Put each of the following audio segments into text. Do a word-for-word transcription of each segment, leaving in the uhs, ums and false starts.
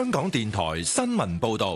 香港電台新聞報道。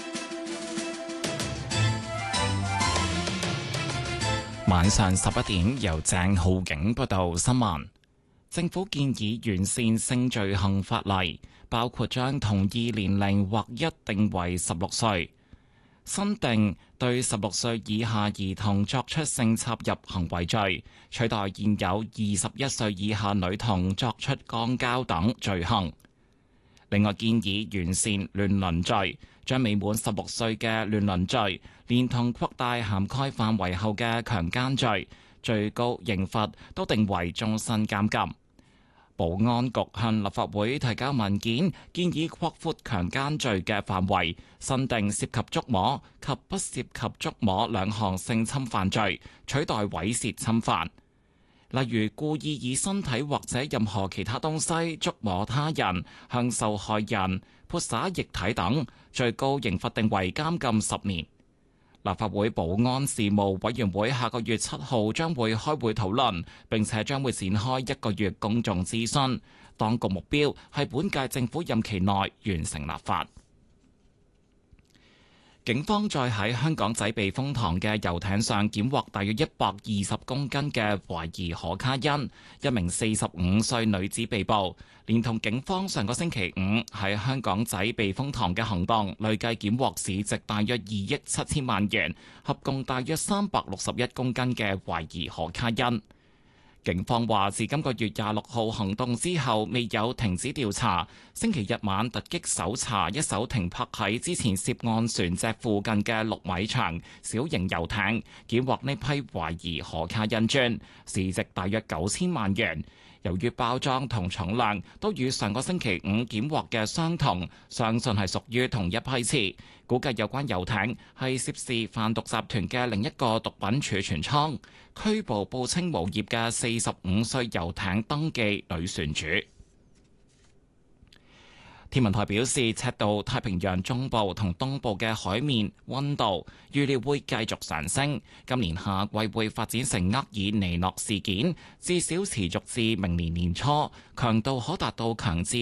晚上十一點，由鄭浩景報道新聞。政府建議完善性罪行法例，包括將同意年齡劃一定為十六歲，新訂對十六歲以下兒童作出性插入行為罪，取代現有二十一歲以下女童作出肛交等罪行。另外建議完善亂倫罪，將未滿十六歲嘅亂倫罪，連同擴大涵蓋範圍後嘅強姦罪，最高刑罰都定為終身監禁。保安局向立法會提交文件，建議擴闊強姦罪嘅範圍，新定涉及觸摸及不涉及觸摸兩項性侵犯罪，取代猥褻侵犯。例如故意以身體或者任何其他東西觸摸他人、向受害人潑灑液體等，最高刑罰定為監禁十年。立法會保安事務委員會下個月七號將會開會討論，並且將會展開一個月公眾諮詢。當局目標係本屆政府任期內完成立法。警方再喺香港仔避風塘嘅遊艇上檢獲大約一百二十公斤嘅懷疑可卡因，一名四十五歲女子被捕，連同警方上個星期五喺香港仔避風塘嘅行動，累計檢獲市值大約二億七千萬元，合共大約三百六十一公斤嘅懷疑可卡因。警方話，自今個月廿六號行動之後，未有停止調查。星期日晚突擊搜查一艘停泊喺之前涉案船隻附近嘅六米長小型遊艇，檢獲呢批懷疑可卡因磚，市值大約九千萬元。由於包裝同重量都與上個星期五檢獲嘅相同，相信係屬於同一批次。估計有關遊艇係涉事販毒集團嘅另一個毒品儲存倉。拘捕報稱無業嘅四十五歲遊艇登記女船主。天文台表示，赤道太平洋中部同東部嘅海面溫度預料會繼續上升，今年夏季會發展成厄爾尼諾事件，至少持續至明年年初，強度可達到強至